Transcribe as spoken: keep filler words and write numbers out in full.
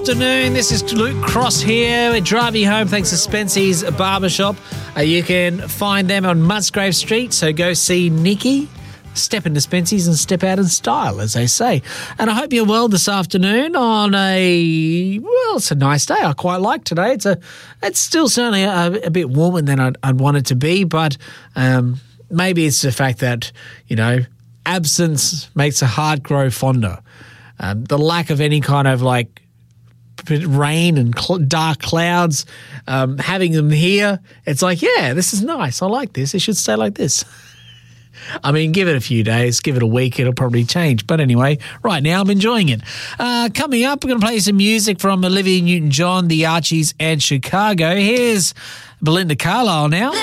afternoon. This is Luke Cross here. We're driving you home thanks to Spency's Barbershop. Uh, you can find them on Musgrave Street, so go see Nikki. Step into Spency's and step out in style, as they say. And I hope you're well this afternoon on a, well, it's a nice day. I quite like today. It's a, it's still certainly a, a bit warmer than I'd, I'd want it to be, but um, maybe it's the fact that, you know, absence makes a heart grow fonder. Um, the lack of any kind of like rain and cl- dark clouds, um, having them here, it's like, yeah, this is nice. I like this. It should stay like this. I mean, give it a few days, give it a week, it'll probably change. But anyway, right now I'm enjoying it. Uh, coming up, we're going to play some music from Olivia Newton-John, the Archies, and Chicago. Here's Belinda Carlisle now.